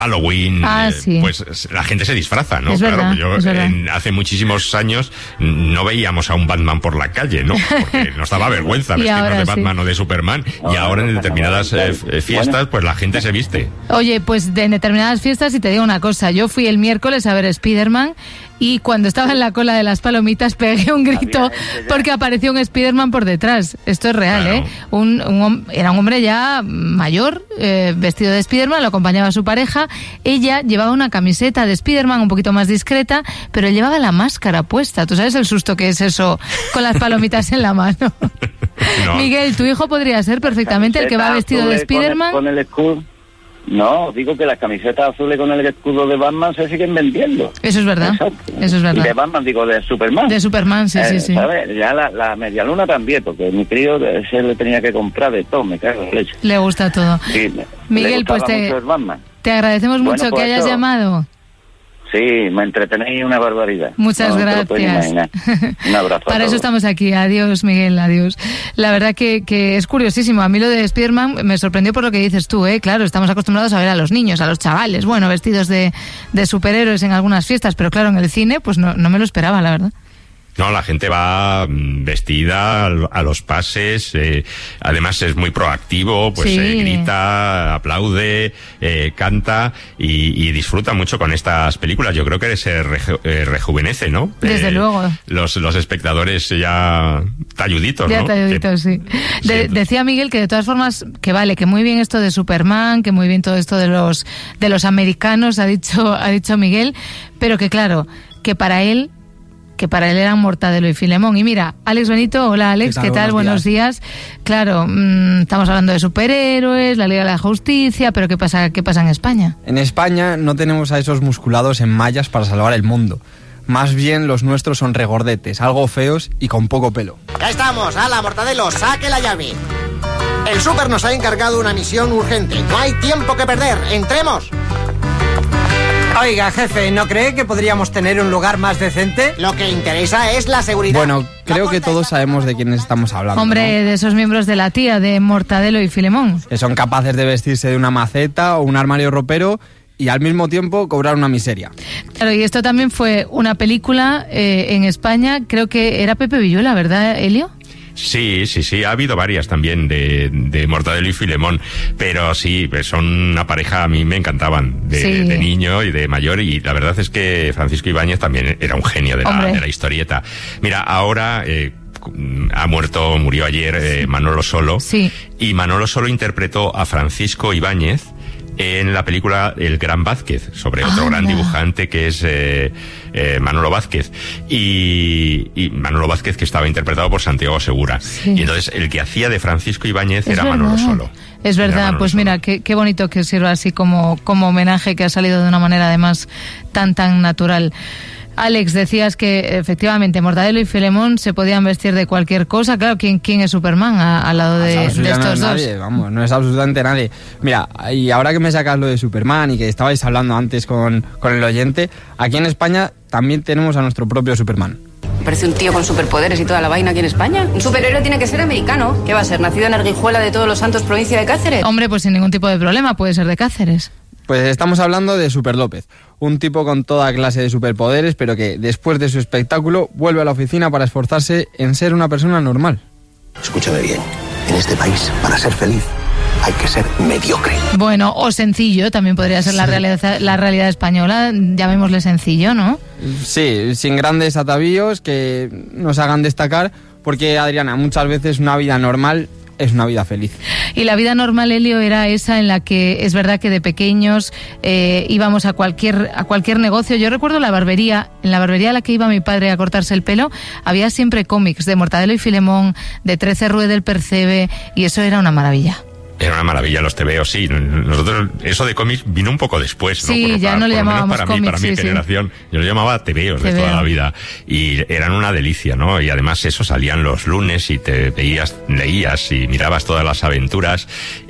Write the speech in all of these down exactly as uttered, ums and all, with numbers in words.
Halloween, ah, eh, sí. pues la gente se disfraza, ¿no? Es claro, verdad, yo es verdad. En, hace muchísimos años no veíamos a un Batman por la calle, ¿no? Porque nos daba vergüenza vestirnos de Batman sí. o de Superman, y ahora en determinadas eh, fiestas, pues la gente se viste. Oye, pues de en determinadas fiestas, y te digo una cosa, yo fui el miércoles a ver Spider-Man, y cuando estaba en la cola de las palomitas pegué un grito porque apareció un Spider-Man por detrás. Esto es real, claro. ¿eh? Un, un, era un hombre ya mayor, eh, vestido de Spider-Man, lo acompañaba su pareja. Ella llevaba una camiseta de Spider-Man un poquito más discreta, pero él llevaba la máscara puesta. ¿Tú sabes el susto que es eso con las palomitas en la mano? No. Miguel, tu hijo podría ser perfectamente el que va vestido de Spider-Man. Con el, con el escudo. No, digo que las camisetas azules con el escudo de Batman se siguen vendiendo. Eso es verdad. Exacto. Eso es verdad. Y de Batman, digo, de Superman. De Superman, sí, eh, sí, sí. ¿sabes? Ya la, la media luna también, porque mi crío se le tenía que comprar de todo, me cago en leche. Le gusta todo. Sí, Miguel, le pues te, te agradecemos mucho bueno, pues que hayas eso, llamado. Sí, me entretenéis una barbaridad. Muchas no, gracias. Un abrazo. Para eso estamos aquí. Adiós, Miguel, adiós. La verdad que, que es curiosísimo. A mí lo de Spider-Man me sorprendió por lo que dices tú, ¿eh? Claro, estamos acostumbrados a ver a los niños, a los chavales, bueno, vestidos de, de superhéroes en algunas fiestas, pero claro, en el cine, pues no, no me lo esperaba, la verdad. No, la gente va vestida a los pases, eh, además es muy proactivo, pues sí. eh, grita, aplaude, eh, canta y, y disfruta mucho con estas películas. Yo creo que se reju eh, rejuvenece, ¿no? Desde eh, luego. Los, los espectadores ya talluditos, ya ¿no? talluditos, que, sí. De, sí. Decía Miguel que de todas formas, que vale, que muy bien esto de Superman, que muy bien todo esto de los, de los americanos, ha dicho, ha dicho Miguel, pero que claro, que para él que para él eran Mortadelo y Filemón. Y mira, Alex Benito, hola Alex, ¿qué tal? ¿Qué tal? Buenos, Buenos días. días. Claro, mmm, estamos hablando de superhéroes, la Liga de la Justicia, pero ¿qué pasa, qué pasa en España? En España no tenemos a esos musculados en mallas para salvar el mundo. Más bien los nuestros son regordetes, algo feos y con poco pelo. Ya estamos, ala, Mortadelo, saque la llave. El súper nos ha encargado una misión urgente. No hay tiempo que perder, entremos. Oiga, jefe, ¿no cree que podríamos tener un lugar más decente? Lo que interesa es la seguridad. Bueno, creo que todos sabemos de quiénes estamos hablando. Hombre, ¿no? De esos miembros de la tía, de Mortadelo y Filemón. Que son capaces de vestirse de una maceta o un armario ropero y al mismo tiempo cobrar una miseria. Claro, y esto también fue una película eh, en España, creo que era Pepe Villuela, ¿verdad, Elio? Sí, sí, sí, ha habido varias también de, de Mortadelo y Filemón, pero sí, son una pareja, a mí me encantaban, de, sí. de niño y de mayor, y la verdad es que Francisco Ibáñez también era un genio de la, de la historieta. Mira, ahora eh, ha muerto, murió ayer eh, Manolo Solo, sí. y Manolo Solo interpretó a Francisco Ibáñez en la película El Gran Vázquez, sobre otro ah, gran dibujante que es eh, eh, Manolo Vázquez, y, y Manolo Vázquez que estaba interpretado por Santiago Segura, sí. y entonces el que hacía de Francisco Ibáñez es era verdad. Manolo Solo. Es verdad, pues mira, qué, qué bonito que sirva así como, como homenaje, que ha salido de una manera además tan tan natural. Alex, decías que efectivamente Mortadelo y Filemón se podían vestir de cualquier cosa. Claro, ¿quién, quién es Superman a, al lado de, de estos no dos? Nadie, vamos, no es absolutamente nadie. Mira, y ahora que me sacas lo de Superman y que estabais hablando antes con, con el oyente, aquí en España también tenemos a nuestro propio Superman. Parece un tío con superpoderes y toda la vaina aquí en España. Un superhéroe tiene que ser americano. ¿Qué va a ser? ¿Nacido en Arguijuela de Todos los Santos, provincia de Cáceres? Hombre, pues sin ningún tipo de problema, puede ser de Cáceres. Pues estamos hablando de Super López, un tipo con toda clase de superpoderes, pero que después de su espectáculo vuelve a la oficina para esforzarse en ser una persona normal. Escúchame bien, en este país, para ser feliz, hay que ser mediocre. Bueno, o sencillo, también podría ser la realidad, la realidad española, llamémosle sencillo, ¿no? Sí, sin grandes atavíos que nos hagan destacar, porque, Adriana, muchas veces una vida normal es una vida feliz. Y la vida normal, Elio, era esa en la que es verdad que de pequeños eh, íbamos a cualquier a cualquier negocio. Yo recuerdo la barbería, en la barbería a la que iba mi padre a cortarse el pelo, había siempre cómics de Mortadelo y Filemón, de Trece Rue del Percebe, y eso era una maravilla. Era una maravilla los tebeos, sí. Nosotros, eso de cómics vino un poco después, ¿no? Sí, por, ya para, no le llamábamos para cómics, mí, para mi sí, generación. Sí. Yo lo llamaba tebeos de toda la vida. Y eran una delicia, ¿no? Y además eso salían los lunes y te veías, leías y mirabas todas las aventuras.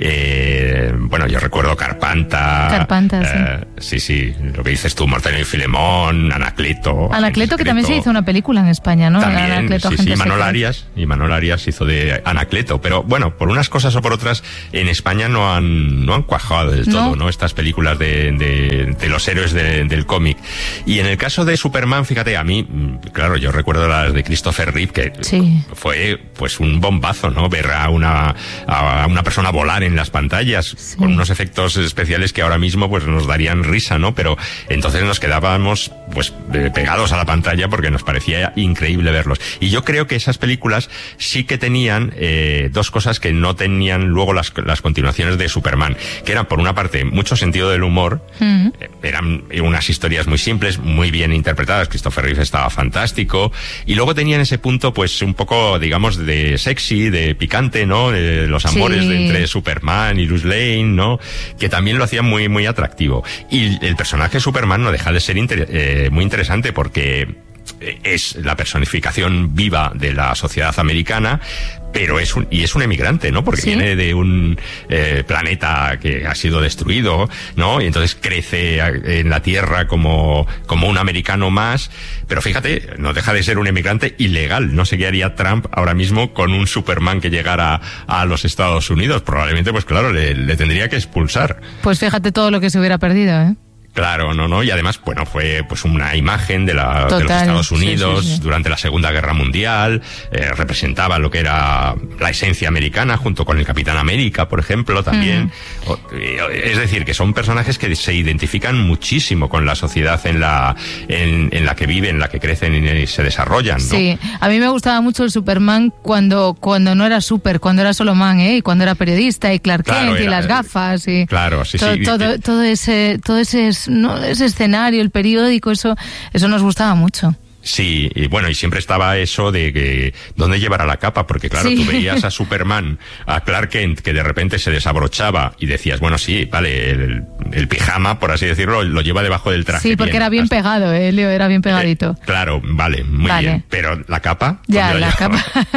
Eh, bueno, yo recuerdo Carpanta. Carpanta, eh, sí. Sí, sí. Lo que dices tú, Mortadelo y Filemón, Anacleto. Anacleto, que también se hizo una película en España, ¿no? También, Anacleto, sí, sí. Manol Arias, y Manol Arias hizo de Anacleto. Pero bueno, por unas cosas o por otras, eh, en España no han no han cuajado del todo, ¿no? ¿no? Estas películas de, de, de los héroes de, del cómic. Y en el caso de Superman, fíjate, a mí, claro, yo recuerdo las de Christopher Reeve, que sí. fue pues un bombazo, ¿no? Ver a una, a una persona volar en las pantallas, sí. con unos efectos especiales que ahora mismo pues nos darían risa, ¿no? Pero entonces nos quedábamos pues pegados a la pantalla porque nos parecía increíble verlos. Y yo creo que esas películas sí que tenían eh, dos cosas que no tenían luego las, las continuaciones de Superman, que eran por una parte mucho sentido del humor, mm. eh, eran unas historias muy simples, muy bien interpretadas, Christopher Reeve estaba fantástico, y luego tenían ese punto pues un poco, digamos, de sexy, de picante, ¿no? De los amores sí. de entre Superman y Lois Lane, ¿no? Que también lo hacían muy, muy atractivo. Y el personaje de Superman no deja de ser inter- eh, muy interesante porque es la personificación viva de la sociedad americana, pero es un, y es un emigrante, ¿no? Porque ¿sí? viene de un eh, planeta que ha sido destruido, ¿no? Y entonces crece en la Tierra como, como un americano más, pero fíjate, no deja de ser un emigrante ilegal. No sé qué haría Trump ahora mismo con un Superman que llegara a los Estados Unidos. Probablemente, pues claro, le, le tendría que expulsar. Pues fíjate todo lo que se hubiera perdido, ¿eh? Claro, no, no, y además, bueno, fue pues una imagen de, la, Total, de los Estados Unidos sí, sí, sí. durante la Segunda Guerra Mundial, eh, representaba lo que era la esencia americana junto con el Capitán América, por ejemplo, también. Mm. O, es decir, que son personajes que se identifican muchísimo con la sociedad en la en, en la que viven, en la que crecen y se desarrollan, ¿no? Sí, a mí me gustaba mucho el Superman cuando cuando no era super, cuando era solo man, ¿eh? Y cuando era periodista y Clark Kent claro, y las gafas y claro, sí, todo, sí, todo, todo ese todo ese no, ese escenario, el periódico, eso eso nos gustaba mucho. Sí, y bueno, y siempre estaba eso de que dónde llevará la capa, porque claro, sí. tú veías a Superman, a Clark Kent, que de repente se desabrochaba y decías, bueno, sí, vale, el, el pijama, por así decirlo, lo lleva debajo del traje. Sí, porque bien, era bien hasta... pegado, eh, Leo, era bien pegadito. Eh, claro, vale, muy vale. bien, pero la capa... Ya, la capa,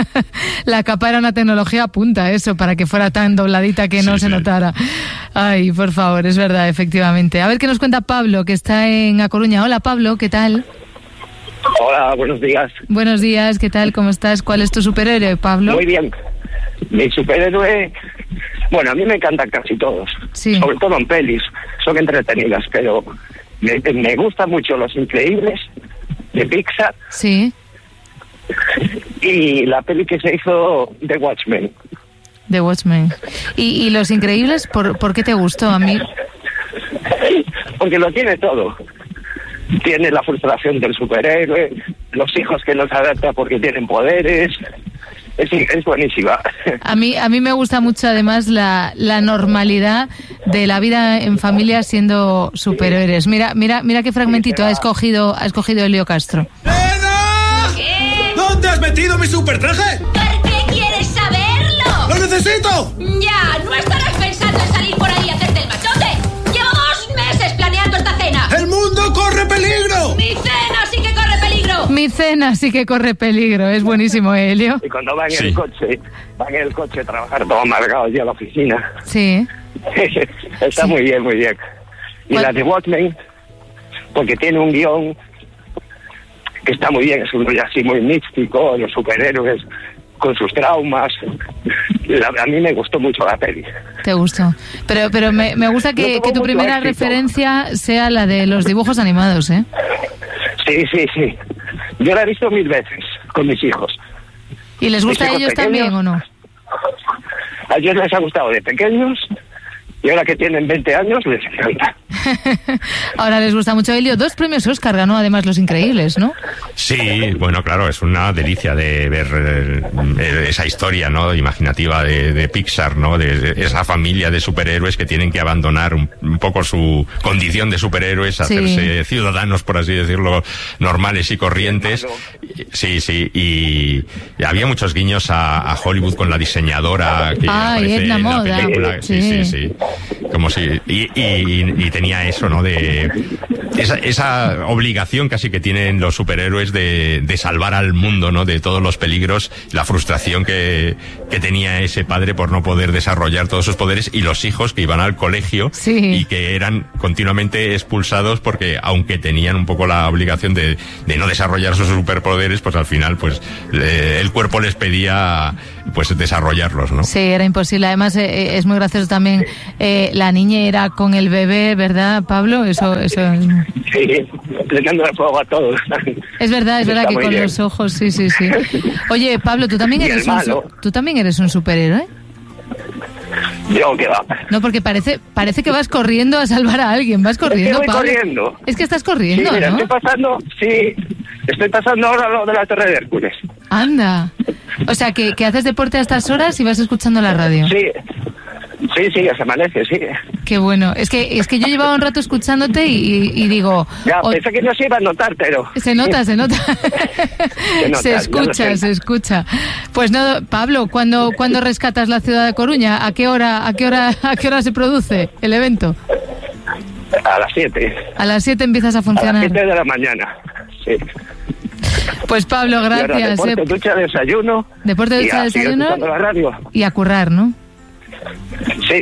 la capa era una tecnología a punta, eso, para que fuera tan dobladita que no sí, se sí. notara. Ay, por favor, es verdad, efectivamente. A ver qué nos cuenta Pablo, que está en A Coruña. Hola, Pablo, ¿qué tal? Hola, buenos días. Buenos días, ¿qué tal? ¿Cómo estás? ¿Cuál es tu superhéroe, Pablo? Muy bien. Mi superhéroe... Bueno, a mí me encantan casi todos. Sí. Sobre todo en pelis. Son entretenidas, pero me, me gustan mucho Los Increíbles de Pixar. Sí. Y la peli que se hizo The Watchmen. The Watchmen. ¿Y, y Los Increíbles, por, por qué te gustó a mí? Porque lo tiene todo. Tiene la frustración del superhéroe, los hijos que no se adaptan porque tienen poderes. Es, es buenísima. A mí a mí me gusta mucho además la, la normalidad de la vida en familia siendo superhéroes. Mira mira mira qué fragmentito ha escogido ha escogido Elio Castro. ¡Nena! ¿Qué? ¿Dónde has metido mi supertraje? ¿Por qué quieres saberlo? ¡Lo necesito! Ya, no estarás pensando en salir por ahí y hacerte el machote. Llevo dos meses planeando esta cena. ¡El mundo corre peligro! ¡Mi cena sí que corre peligro! Mi cena sí que corre peligro. Es buenísimo, Helio. Y cuando van en sí. el coche, van en el coche a trabajar todo amargados ya a la oficina. Sí. Está sí. muy bien, muy bien. Y ¿Cuál? La de Watchmen, porque tiene un guión que está muy bien, es un rollo así muy místico, los superhéroes con sus traumas. La, a mí me gustó mucho la peli. Te gustó. Pero pero me, me gusta que, que tu primera éxito. referencia sea la de los dibujos animados, ¿eh? Sí, sí, sí. Yo la he visto mil veces con mis hijos. ¿Y les gusta a ellos pequeños, también o no? A ellos les ha gustado de pequeños y ahora que tienen veinte años les encanta. Ahora les gusta mucho. Elio, dos premios Oscar ganó además Los Increíbles, ¿no? Sí, bueno, claro, es una delicia de ver eh, esa historia, ¿no? Imaginativa de, de Pixar, ¿no? De, de esa familia de superhéroes que tienen que abandonar un, un poco su condición de superhéroes, hacerse sí. ciudadanos, por así decirlo, normales y corrientes. Sí, sí, y, y había muchos guiños a, a Hollywood con la diseñadora que ah, aparece en la, en la moda. película. Sí, sí, sí. sí. Como si y, y, y tenía eso, ¿no? De esa, esa obligación casi que tienen los superhéroes de, de salvar al mundo, ¿no? De todos los peligros, la frustración que, que tenía ese padre por no poder desarrollar todos sus poderes y los hijos que iban al colegio sí. y que eran continuamente expulsados porque aunque tenían un poco la obligación de, de no desarrollar sus superpoderes, superpoderes, pues al final pues le, el cuerpo les pedía pues desarrollarlos, ¿no? Sí, era imposible. Además eh, es muy gracioso también eh, la niñera con el bebé, ¿verdad, Pablo? Eso, eso. Sí, prendiendo el fuego a todos. Es verdad, es verdad Está que muy con bien. los ojos, sí, sí, sí. Oye, Pablo, tú también Y el eres un, malo. su- tú también eres un superhéroe. Yo, que va. No, porque parece parece que vas corriendo a salvar a alguien. Vas corriendo, Es que voy Pablo. corriendo. Es que estás Sí, corriendo, mira, ¿no? estoy pasando, sí, estoy pasando ahora lo de la Torre de Hércules. Anda. O sea, que, que haces deporte a estas horas y vas escuchando la radio. Sí, sí, sí, ya se amanece, sí. Qué bueno. Es que es que yo llevaba un rato escuchándote y, y digo... Ya, o- pensé que no se iba a notar, pero... Se nota, se nota. Se nota, se ya lo escucha, sé. se escucha. Pues no, Pablo, ¿cuándo, ¿cuándo rescatas la ciudad de Coruña? ¿A qué hora, a qué hora, a qué hora se produce el evento? A las siete. A las siete empiezas a A las funcionar. siete de la mañana, sí. Pues Pablo, Y ahora gracias. deporte, eh. ducha, desayuno. Deporte, y ducha, a seguir desayuno. escuchando la radio. Y a currar, ¿no? Sí.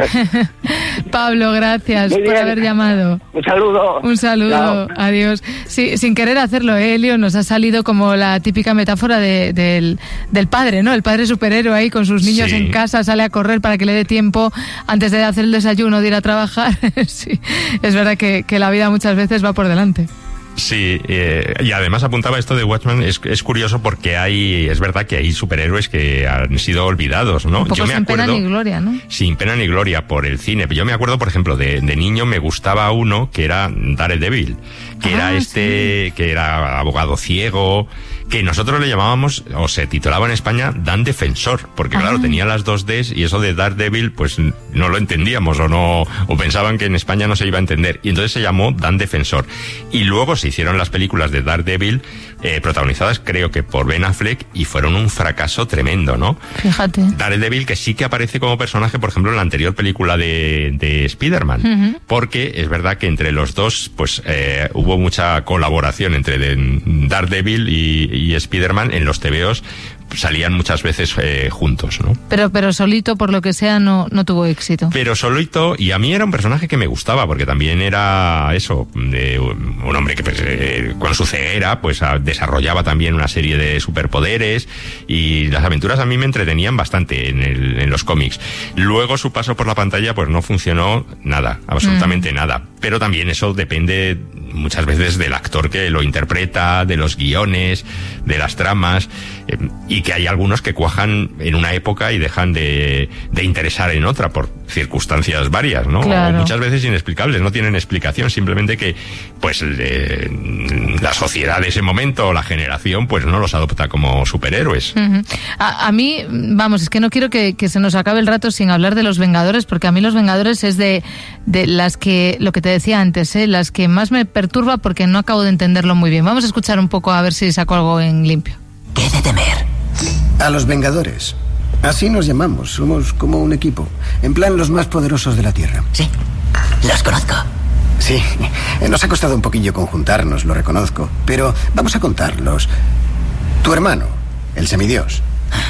Pablo, gracias Muy por bien. haber llamado. Un saludo. Un saludo, Chao. adiós. Sí, sin querer hacerlo, ¿eh, Elio, nos ha salido como la típica metáfora de- del, del padre, ¿no? El padre superhéroe ahí con sus niños Sí. en casa, sale a correr para que le dé tiempo antes de hacer el desayuno, de ir a trabajar. Sí, es verdad que, que la vida muchas veces va por delante. Sí, eh, y además apuntaba esto de Watchmen, es, es curioso porque hay, es verdad que hay superhéroes que han sido olvidados, ¿no? Un poco Yo me sin pena acuerdo, ni gloria, ¿no? sin pena ni gloria por el cine. Yo me acuerdo, por ejemplo, de, de niño me gustaba uno que era Daredevil, que Ah, era este, que era abogado ciego, que nosotros le llamábamos, o se titulaba en España, Dan Defensor, porque Ah. claro, tenía las dos Ds y eso de Daredevil, pues no lo entendíamos o no, o pensaban que en España no se iba a entender. Y entonces se llamó Dan Defensor. Y luego se hicieron las películas de Daredevil, eh, protagonizadas creo que por Ben Affleck, y fueron un fracaso tremendo, ¿no? Fíjate. Daredevil, que sí que aparece como personaje, por ejemplo, en la anterior película de, de Spider-Man. Ujú. Porque es verdad que entre los dos, pues, eh, hubo mucha colaboración entre de- Daredevil y, y Spider-Man en los tebeos. Salían muchas veces eh, juntos, ¿no? Pero, pero solito, por lo que sea, no, no tuvo éxito. Pero solito, y a mí era un personaje que me gustaba, porque también era eso, de un hombre que pues, eh, con su ceguera pues a- desarrollaba también una serie de superpoderes, y las aventuras a mí me entretenían bastante en, el, en los cómics. Luego su paso por la pantalla pues no funcionó nada, absolutamente Mm. nada. Pero también eso depende muchas veces del actor que lo interpreta, de los guiones, de las tramas, eh, y que hay algunos que cuajan en una época y dejan de, de interesar en otra por circunstancias varias, ¿no? Claro. O muchas veces inexplicables, no tienen explicación, simplemente que pues eh, la sociedad de ese momento o la generación pues no los adopta como superhéroes. Ujú. A, a mí, vamos, es que no quiero que, que se nos acabe el rato sin hablar de los Vengadores, porque a mí los Vengadores es de, de las que, lo que te decía antes, ¿eh? Las que más me perturba porque no acabo de entenderlo muy bien. Vamos a escuchar un poco a ver si saco algo en limpio. ¿Qué de temer? A los Vengadores. Así nos llamamos, somos como un equipo. En plan, los más poderosos de la Tierra. Sí, los conozco. Sí, nos ha costado un poquillo conjuntarnos, lo reconozco. Pero vamos a contarlos. Tu hermano, el semidios.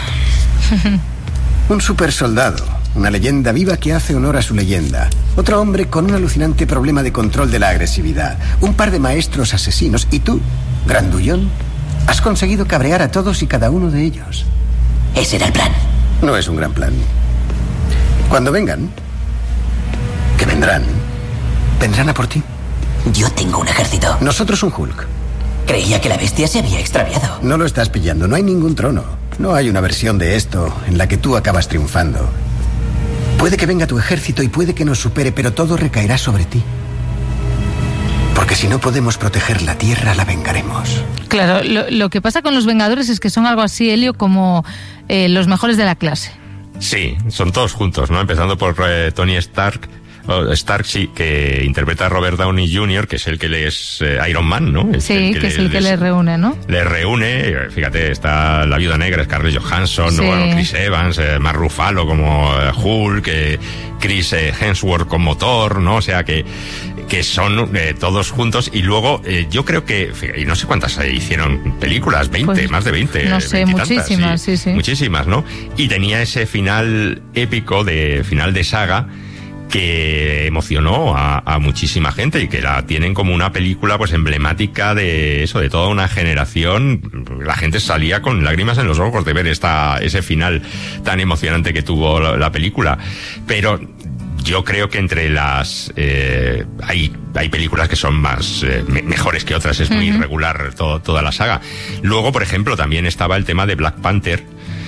Un super soldado, una leyenda viva que hace honor a su leyenda. Otro hombre con un alucinante problema de control de la agresividad. Un par de maestros asesinos. Y tú, grandullón, has conseguido cabrear a todos y cada uno de ellos. Ese era el plan. No es un gran plan. Cuando vengan, que vendrán, vendrán a por ti. Yo tengo un ejército. Nosotros un Hulk. Creía que la bestia se había extraviado. No lo estás pillando, no hay ningún trono. No hay una versión de esto en la que tú acabas triunfando. Puede que venga tu ejército y puede que nos supere, pero todo recaerá sobre ti. Porque si no podemos proteger la Tierra, la vengaremos. Claro, lo, lo que pasa con los Vengadores es que son algo así, Helio, como eh, los mejores de la clase. Sí, son todos juntos, ¿no? Empezando por eh, Tony Stark, o Stark, sí, que interpreta a Robert Downey junior, que es el que le es eh, Iron Man, ¿no? Es Sí, que es el que le reúne, ¿no? Le reúne, eh, fíjate, está la Viuda Negra, Scarlett Johansson, Sí. ¿no? Bueno, Chris Evans, eh, Mark Ruffalo como eh, Hulk, eh, Chris eh, Hemsworth como Thor, ¿no? O sea que que son eh, todos juntos, y luego eh, yo creo que, fíjate, y no sé cuántas eh, hicieron películas, veinte, Pues, más de veinte. no sé, veintitantas, muchísimas, sí, sí. Muchísimas, ¿no? Y tenía ese final épico, de final de saga, que emocionó a, a muchísima gente y que la tienen como una película pues emblemática de eso, de toda una generación. La gente salía con lágrimas en los ojos de ver esta ese final tan emocionante que tuvo la, la película. Pero yo creo que entre las eh, hay hay películas que son más eh, me, mejores que otras, es muy uh-huh. irregular todo, toda la saga. Luego, por ejemplo, también estaba el tema de Black Panther,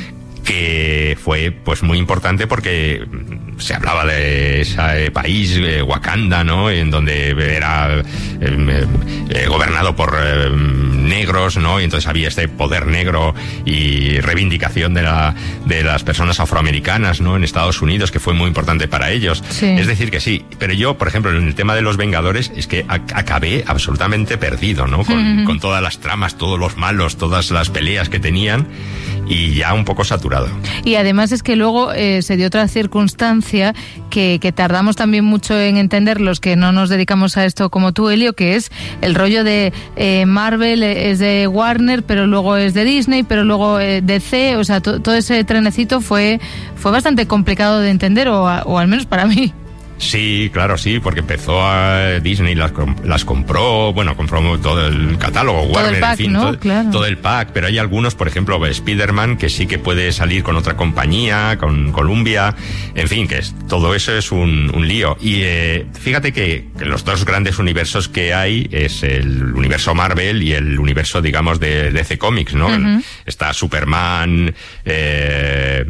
que fue pues muy importante porque se hablaba de ese país, eh, Wakanda, ¿no? En donde era eh, eh, gobernado por eh, negros, ¿no? Y entonces había este poder negro y reivindicación de la de las personas afroamericanas, ¿no? En Estados Unidos, que fue muy importante para ellos. Sí. Es decir, que sí. Pero yo, por ejemplo, en el tema de los Vengadores, es que a- acabé absolutamente perdido, ¿no? Con, uh-huh. con todas las tramas, todos los malos, todas las peleas que tenían, y ya un poco saturado. Y además es que luego eh, se dio otra circunstancia que, que tardamos también mucho en entender los que no nos dedicamos a esto como tú, Elio, que es el rollo de eh, Marvel es de Warner, pero luego es de Disney, pero luego eh, D C, o sea, to, todo ese trenecito fue, fue bastante complicado de entender, o, a, o al menos para mí. Sí, claro, sí, porque empezó a Disney, las, las compró, bueno, compró todo el catálogo, todo Warner, el pack, en fin, ¿no? todo, Claro. todo el pack, pero hay algunos, por ejemplo, Spider-Man, que sí que puede salir con otra compañía, con Columbia, en fin, que es, todo eso es un, un lío. Y eh, fíjate que, que los dos grandes universos que hay es el universo Marvel y el universo, digamos, de D C Comics, ¿no? Uh-huh. Está Superman, eh,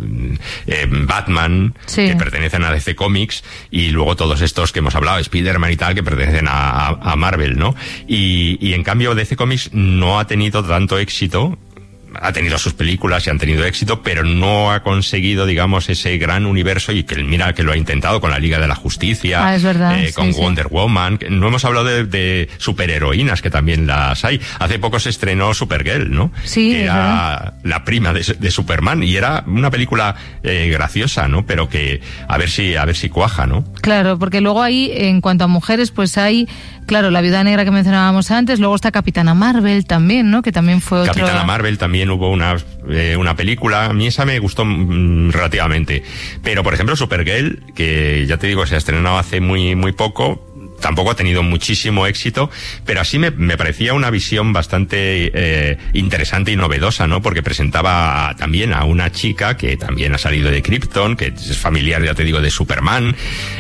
eh, Batman, sí. que pertenecen a D C Comics, y luego todos estos que hemos hablado, Spider-Man y tal, que pertenecen a, a, a Marvel, ¿no? Y, y en cambio D C Comics no ha tenido tanto éxito. Ha tenido sus películas y han tenido éxito, pero no ha conseguido, digamos, ese gran universo, y que mira que lo ha intentado con la Liga de la Justicia, ah, es verdad, eh, sí, con sí. Wonder Woman. No hemos hablado de, de superheroínas, que también las hay. Hace poco se estrenó Supergirl, ¿no? Sí, que era la prima de, de Superman, y era una película eh, graciosa, ¿no? Pero que a ver si a ver si cuaja, ¿no? Claro, porque luego ahí, en cuanto a mujeres, pues hay, claro, la Viuda Negra que mencionábamos antes, luego está Capitana Marvel también, ¿no? Que también fue otro... Capitana Marvel también hubo una, eh, una película, a mí esa me gustó mm, relativamente, pero por ejemplo Supergirl, que ya te digo, se ha estrenado hace muy, muy poco, tampoco ha tenido muchísimo éxito, pero así me, me parecía una visión bastante eh, interesante y novedosa, ¿no? Porque presentaba a, también a una chica que también ha salido de Krypton, que es familiar, ya te digo, de Superman,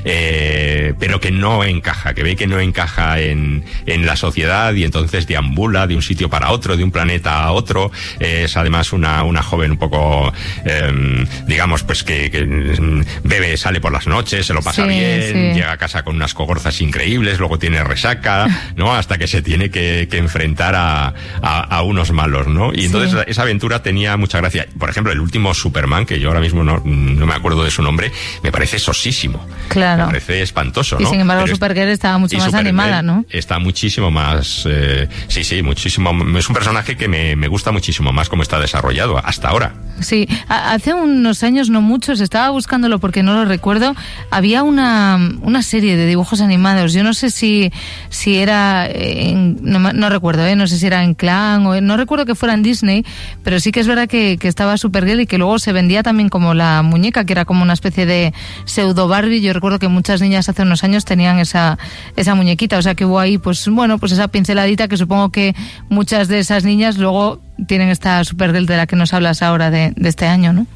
eh, pero que no encaja, que ve que no encaja en, en la sociedad, y entonces deambula de un sitio para otro, de un planeta a otro. Eh, es además una, una joven un poco, eh, digamos, pues que, que bebe, sale por las noches, se lo pasa Sí, bien, sí. llega a casa con unas cogorzas increíbles, luego tiene resaca, ¿no? Hasta que se tiene que, que enfrentar a, a, a unos malos, ¿no? Y entonces Sí. esa aventura tenía mucha gracia. Por ejemplo, el último Superman, que yo ahora mismo no, no me acuerdo de su nombre, me parece sosísimo. Claro. Me parece espantoso, Y ¿no? sin embargo Pero es- Supergirl estaba mucho y más Supergirl animada, ¿no? Está muchísimo más, eh, sí, sí, muchísimo. Es un personaje que me, me gusta muchísimo más cómo está desarrollado hasta ahora. Sí, a- hace unos años, no muchos, estaba buscándolo porque no lo recuerdo, había una, una serie de dibujos animados, yo no sé si, si era, en, no, me- no recuerdo, ¿eh? no sé si era en Clan, o no recuerdo que fuera en Disney, pero sí que es verdad que, que estaba Supergirl, y que luego se vendía también como la muñeca, que era como una especie de pseudo Barbie. Yo recuerdo que muchas niñas hace unos años tenían esa, esa muñequita, o sea que hubo ahí, pues bueno, pues esa pinceladita que supongo que muchas de esas niñas luego tienen esta Supergirl de la que nos hablas ahora de, de este año, ¿no?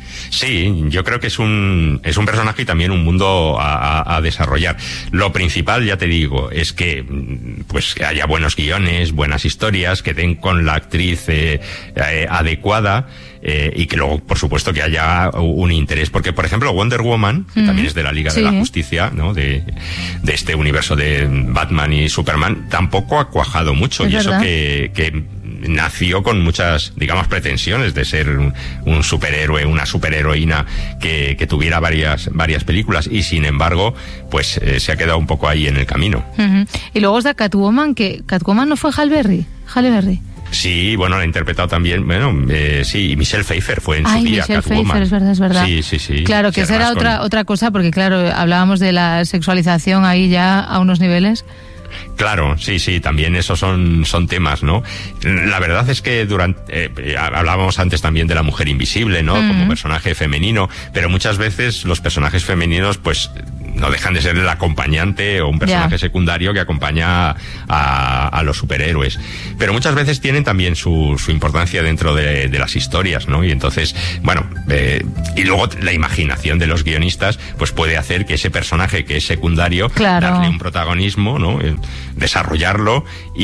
Sí, yo creo que es un es un personaje y también un mundo a, a- a desarrollar. Lo principal, ya te digo, es que mm, pues que haya buenos guiones, buenas historias, que den con la actriz eh, eh, adecuada, eh, y que luego, por supuesto, que haya un interés. Porque, por ejemplo, Wonder Woman, que Mm. también es de la Liga Sí. de la Justicia, ¿no? De, de este universo de Batman y Superman, tampoco ha cuajado mucho. Es y eso verdad. que, que nació con muchas, digamos, pretensiones de ser un, un superhéroe, una superheroína que, que tuviera varias, varias películas, y sin embargo, pues eh, se ha quedado un poco ahí en el camino. Ujú. Y luego está Catwoman, que Catwoman no fue Halle Berry, Halle Berry. Sí, bueno, la ha interpretado también, bueno, eh, sí, y Michelle Pfeiffer fue en Ay, su día Michelle Catwoman. Pfeiffer, es verdad, es verdad. Sí, sí, sí. Claro, que Sí, esa era además otra con- otra cosa, porque claro, hablábamos de la sexualización ahí ya a unos niveles. Claro, sí, sí, también esos son, son temas, ¿no? La verdad es que durante, eh, hablábamos antes también de la mujer invisible, ¿no? Ujú. Como personaje femenino, pero muchas veces los personajes femeninos, pues, no dejan de ser el acompañante o un personaje yeah. secundario que acompaña a, a los superhéroes. Pero muchas veces tienen también su, su importancia dentro de, de las historias, ¿no? Y entonces, bueno, eh, y luego la imaginación de los guionistas pues puede hacer que ese personaje que es secundario, claro. darle un protagonismo, ¿no? Eh, desarrollarlo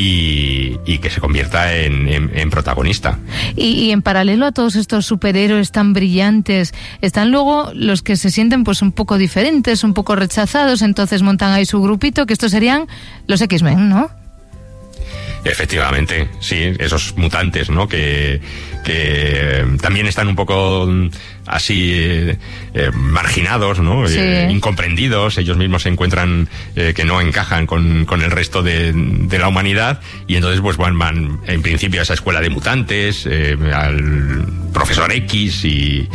y, y que se convierta en, en, en protagonista. Y, y en paralelo a todos estos superhéroes tan brillantes, están luego los que se sienten pues un poco diferentes, un poco rechazados, entonces montan ahí su grupito, que estos serían los X-Men, ¿no? Efectivamente, sí, esos mutantes, ¿no? Que, que también están un poco así eh, eh, marginados, ¿no? Sí. Eh, incomprendidos, ellos mismos se encuentran eh, que no encajan con, con el resto de, de la humanidad y entonces pues van, van en principio a esa escuela de mutantes, eh, al profesor X y,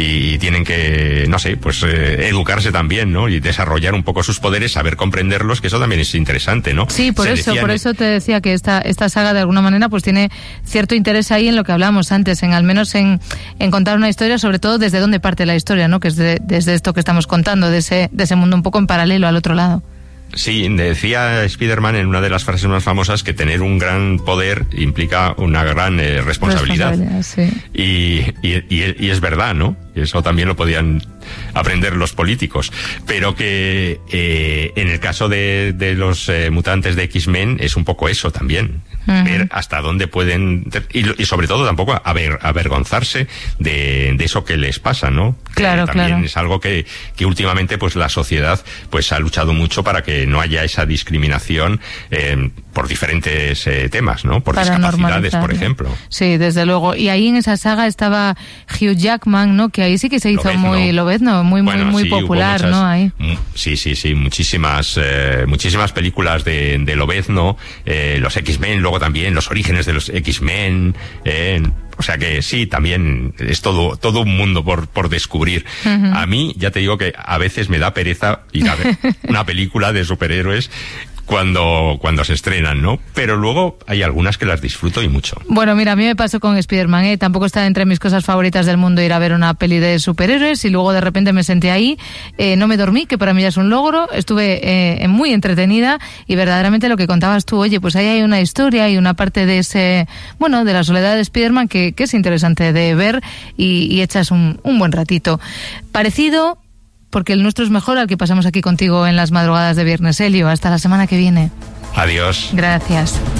y tienen que, no sé, pues eh, educarse también, ¿no? Y desarrollar un poco sus poderes, saber comprenderlos, que eso también es interesante, ¿no? Sí, por se eso, decían... por eso te decía que esta, esta saga de alguna manera pues tiene cierto interés ahí en lo que hablábamos antes, en al menos en, en contar una historia, sobre todo desde dónde parte la historia, ¿no? Que es de, desde esto que estamos contando, de ese, de ese mundo un poco en paralelo al otro lado. Sí, decía Spider-Man en una de las frases más famosas que tener un gran poder implica una gran eh, responsabilidad. responsabilidad sí. y, y, y, y es verdad, ¿no? Eso también lo podían aprender los políticos. Pero que eh, en el caso de, de los eh, mutantes de X-Men es un poco eso también. Uh-huh. Ver hasta dónde pueden... Y, y sobre todo tampoco aver, avergonzarse de, de eso que les pasa, ¿no? Claro, que también claro. es algo que, que últimamente pues la sociedad pues ha luchado mucho para que no haya esa discriminación eh, por diferentes eh, temas, ¿no? Por para discapacidades, por ejemplo. Sí, desde luego. Y ahí en esa saga estaba Hugh Jackman, ¿no? Que ahí sí que se hizo Lobezno. muy Lobezno, muy, bueno, muy, muy sí, popular, muchas, ¿no? Ahí. Sí, sí, sí, muchísimas, eh, muchísimas películas de, de Lobezno, eh, los X-Men, luego también los orígenes de los X-Men, eh, o sea que sí, también es todo, todo un mundo por, por descubrir. Uh-huh. A mí, ya te digo que a veces me da pereza ir a ver una película de superhéroes cuando, cuando se estrenan, ¿no? Pero luego hay algunas que las disfruto y mucho. Bueno, mira, a mí me pasó con Spider-Man, ¿eh? Tampoco está entre mis cosas favoritas del mundo ir a ver una peli de superhéroes y luego de repente me senté ahí, eh, no me dormí, que para mí ya es un logro, estuve eh, muy entretenida y verdaderamente lo que contabas tú, oye, pues ahí hay una historia y una parte de ese, bueno, de la soledad de Spider-Man que, que es interesante de ver y, y echas un, un buen ratito. Parecido... porque el nuestro es mejor al que pasamos aquí contigo en las madrugadas de Viernes, Elio. Hasta la semana que viene. Adiós. Gracias.